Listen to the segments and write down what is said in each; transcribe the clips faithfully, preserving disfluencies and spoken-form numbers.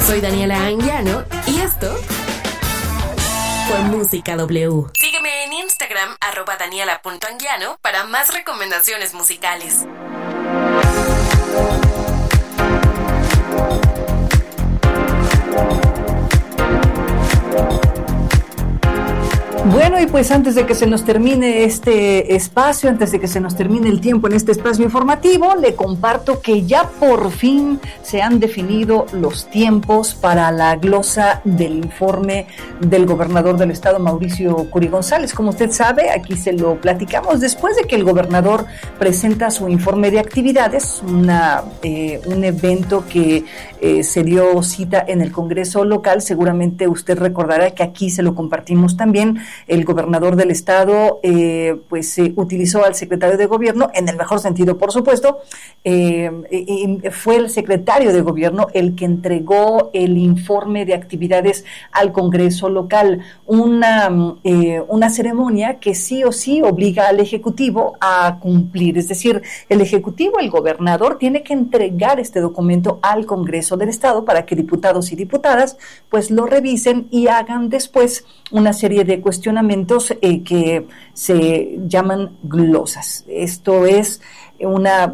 Soy Daniela Anguiano y esto fue Música W. Sígueme en Instagram, arroba daniela punto anguiano, para más recomendaciones musicales. Bueno, y pues antes de que se nos termine este espacio, antes de que se nos termine el tiempo en este espacio informativo, le comparto que ya por fin se han definido los tiempos para la glosa del informe del gobernador del estado, Mauricio Curi González. Como usted sabe, aquí se lo platicamos después de que el gobernador presenta su informe de actividades, una, eh, un evento que eh, se dio cita en el Congreso local. Seguramente usted recordará que aquí se lo compartimos también. El gobernador del estado eh, pues eh, utilizó al secretario de gobierno, en el mejor sentido por supuesto, eh, y fue el secretario de gobierno el que entregó el informe de actividades al Congreso local, una, eh, una ceremonia que sí o sí obliga al Ejecutivo a cumplir, es decir, el Ejecutivo, el gobernador, tiene que entregar este documento al Congreso del estado para que diputados y diputadas pues lo revisen y hagan después una serie de cuestionamientos eh, que se llaman glosas. Esto es una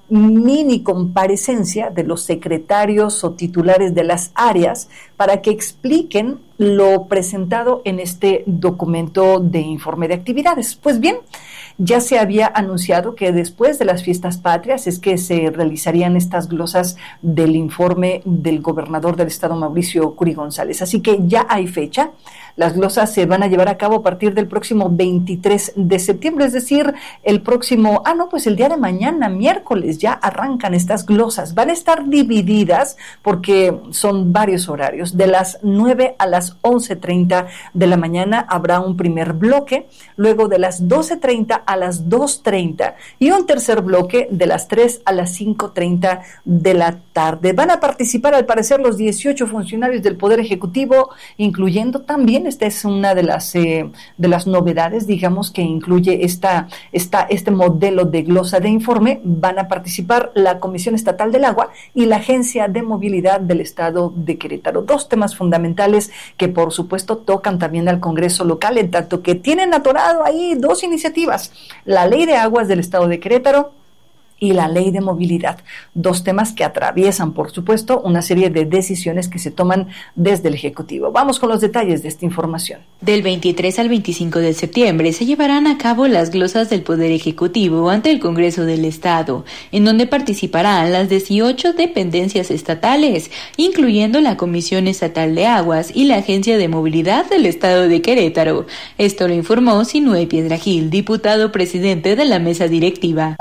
mini comparecencia de los secretarios o titulares de las áreas para que expliquen lo presentado en este documento de informe de actividades. Pues bien, ya se había anunciado que después de las fiestas patrias es que se realizarían estas glosas del informe del gobernador del estado, Mauricio Curi González. Así que ya hay fecha. Las glosas se van a llevar a cabo a partir del próximo veintitrés de septiembre, es decir, el próximo, ah no, pues el día de mañana, miércoles, ya arrancan estas glosas. Van a estar divididas porque son varios horarios. De las nueve a las once treinta de la mañana habrá un primer bloque, luego de las doce treinta a las dos treinta y un tercer bloque de las tres a las cinco treinta de la tarde. Van a participar al parecer los dieciocho funcionarios del Poder Ejecutivo, incluyendo también, esta es una de las eh, de las novedades, digamos, que incluye esta, esta, este modelo de glosa de informe. Van a participar la Comisión Estatal del Agua y la Agencia de Movilidad del Estado de Querétaro. Dos temas fundamentales que por supuesto tocan también al Congreso local, en tanto que tienen atorado ahí dos iniciativas: la Ley de Aguas del Estado de Querétaro y la Ley de Movilidad, dos temas que atraviesan, por supuesto, una serie de decisiones que se toman desde el Ejecutivo. Vamos con los detalles de esta información. Del veintitrés al veinticinco de septiembre se llevarán a cabo las glosas del Poder Ejecutivo ante el Congreso del Estado, en donde participarán las dieciocho dependencias estatales, incluyendo la Comisión Estatal de Aguas y la Agencia de Movilidad del Estado de Querétaro. Esto lo informó Sinué Piedragil, diputado presidente de la mesa directiva.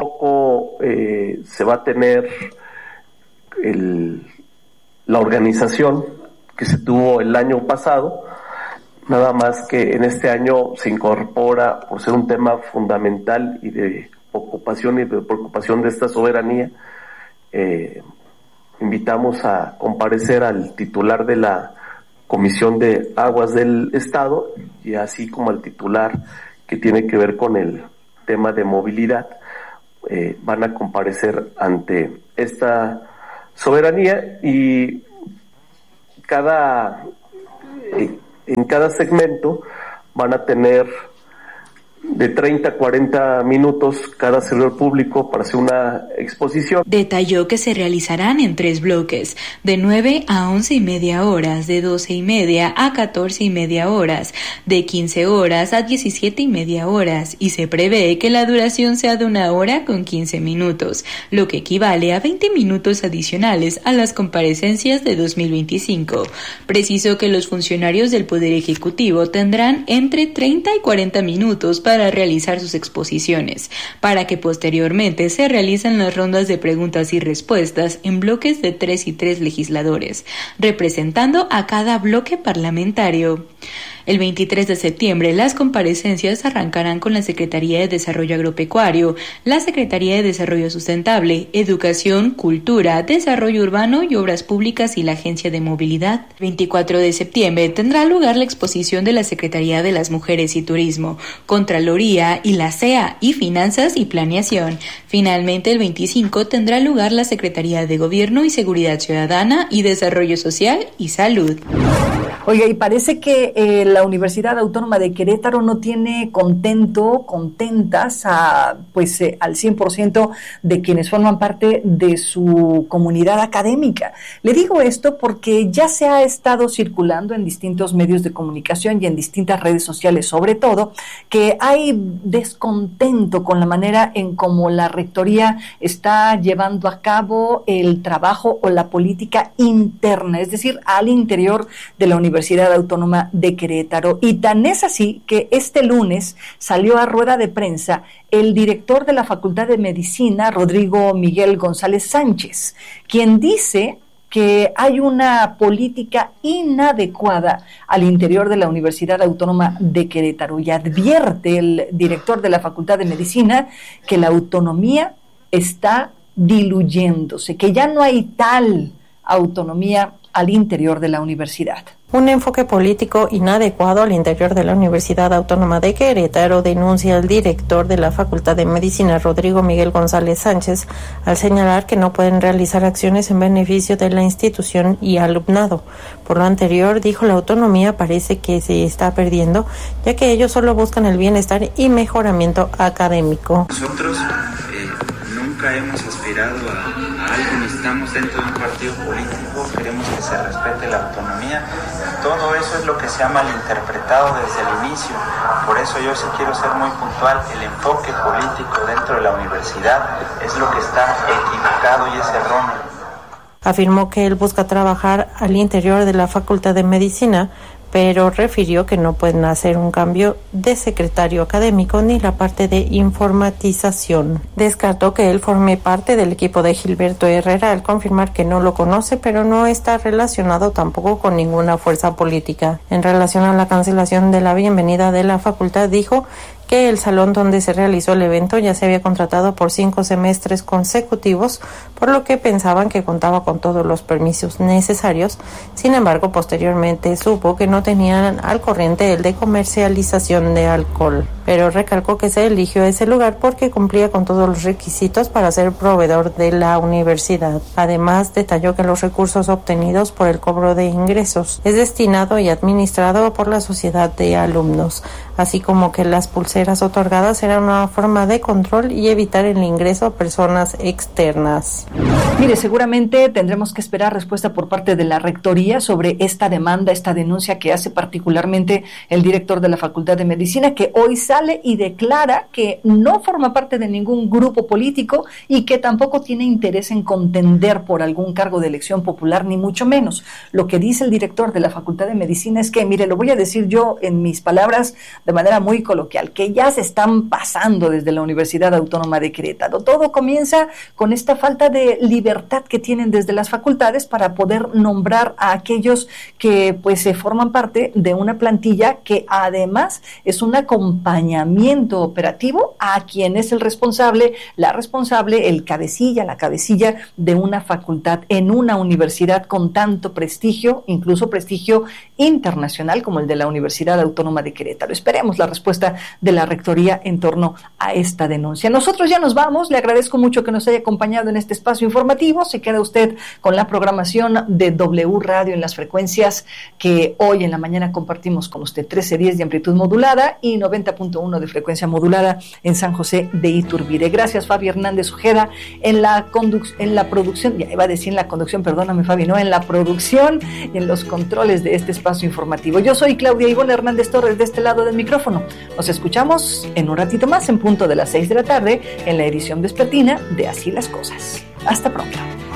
Eh, se va a tener el, la organización que se tuvo el año pasado, nada más que en este año se incorpora, por ser un tema fundamental y de ocupación y de preocupación de esta soberanía, eh, invitamos a comparecer al titular de la Comisión de Aguas del Estado y así como al titular que tiene que ver con el tema de movilidad. Eh, van a comparecer ante esta soberanía y cada eh, en cada segmento van a tener de treinta a cuarenta minutos cada servidor público para hacer una exposición. Detalló que se realizarán en tres bloques, de nueve a once y media horas, de doce y media a catorce y media horas, de quince horas a diecisiete y media horas, y se prevé que la duración sea de una hora con quince minutos, lo que equivale a veinte minutos adicionales a las comparecencias de dos mil veinticinco. Precisó que los funcionarios del Poder Ejecutivo tendrán entre treinta y cuarenta minutos para para realizar sus exposiciones, para que posteriormente se realicen las rondas de preguntas y respuestas en bloques de tres y tres legisladores, representando a cada bloque parlamentario. El veintitrés de septiembre, las comparecencias arrancarán con la Secretaría de Desarrollo Agropecuario, la Secretaría de Desarrollo Sustentable, Educación, Cultura, Desarrollo Urbano y Obras Públicas y la Agencia de Movilidad. El veinticuatro de septiembre tendrá lugar la exposición de la Secretaría de las Mujeres y Turismo, Contraloría y la C E A y Finanzas y Planeación. Finalmente, el veinticinco tendrá lugar la Secretaría de Gobierno y Seguridad Ciudadana y Desarrollo Social y Salud. Oiga, y parece que eh, la Universidad Autónoma de Querétaro no tiene contento, contentas a, pues, eh, al cien por ciento de quienes forman parte de su comunidad académica. Le digo esto porque ya se ha estado circulando en distintos medios de comunicación y en distintas redes sociales, sobre todo, que hay descontento con la manera en cómo la rectoría está llevando a cabo el trabajo o la política interna, es decir, al interior de la Universidad Autónoma de Querétaro. Y tan es así que este lunes salió a rueda de prensa el director de la Facultad de Medicina, Rodrigo Miguel González Sánchez, quien dice que hay una política inadecuada al interior de la Universidad Autónoma de Querétaro, y advierte el director de la Facultad de Medicina que la autonomía está diluyéndose, que ya no hay tal autonomía al interior de la universidad. Un enfoque político inadecuado al interior de la Universidad Autónoma de Querétaro, denuncia el director de la Facultad de Medicina, Rodrigo Miguel González Sánchez, al señalar que no pueden realizar acciones en beneficio de la institución y alumnado. Por lo anterior, dijo, la autonomía parece que se está perdiendo, ya que ellos solo buscan el bienestar y mejoramiento académico. Nosotros eh, nunca hemos aspirado a, a algo, estamos dentro de un partido político, queremos que se respete la autonomía. Todo eso es lo que se ha malinterpretado desde el inicio. Por eso yo sí quiero ser muy puntual. El enfoque político dentro de la universidad es lo que está equivocado y es erróneo. Afirmó que él busca trabajar al interior de la Facultad de Medicina, pero refirió que no pueden hacer un cambio de secretario académico ni la parte de informatización. Descartó que él forme parte del equipo de Gilberto Herrera al confirmar que no lo conoce, pero no está relacionado tampoco con ninguna fuerza política. En relación a la cancelación de la bienvenida de la facultad, dijo que el salón donde se realizó el evento ya se había contratado por cinco semestres consecutivos, por lo que pensaban que contaba con todos los permisos necesarios. Sin embargo, posteriormente supo que no tenían al corriente el de comercialización de alcohol, pero recalcó que se eligió ese lugar porque cumplía con todos los requisitos para ser proveedor de la universidad. Además, detalló que los recursos obtenidos por el cobro de ingresos es destinado y administrado por la sociedad de alumnos, así como que las pulseras otorgadas eran una forma de control y evitar el ingreso a personas externas. Mire, seguramente tendremos que esperar respuesta por parte de la rectoría sobre esta demanda, esta denuncia que hace particularmente el director de la Facultad de Medicina, que hoy sale y declara que no forma parte de ningún grupo político y que tampoco tiene interés en contender por algún cargo de elección popular, ni mucho menos. Lo que dice el director de la Facultad de Medicina es que, mire, lo voy a decir yo en mis palabras de manera muy coloquial, que ya se están pasando desde la Universidad Autónoma de Querétaro. Todo comienza con esta falta de libertad que tienen desde las facultades para poder nombrar a aquellos que pues se forman parte de una plantilla que además es un acompañamiento operativo a quien es el responsable, la responsable, el cabecilla, la cabecilla de una facultad en una universidad con tanto prestigio, incluso prestigio internacional como el de la Universidad Autónoma de Querétaro. Esperemos la respuesta de la rectoría en torno a esta denuncia. Nosotros ya nos vamos, le agradezco mucho que nos haya acompañado en este espacio informativo. Se queda usted con la programación de W Radio en las frecuencias que hoy en la mañana compartimos con usted, trece diez de amplitud modulada y noventa punto uno de frecuencia modulada en San José de Iturbide. Gracias, Fabi Hernández Ojeda, en la conduc- en la producción, ya iba a decir en la conducción, perdóname Fabi, no, en la producción y en los controles de este espacio informativo. Yo soy Claudia Ivonne Hernández Torres de este lado del micrófono. Nos escuchamos en un ratito más en punto de las seis de la tarde en la edición vespertina de Así las Cosas. Hasta pronto.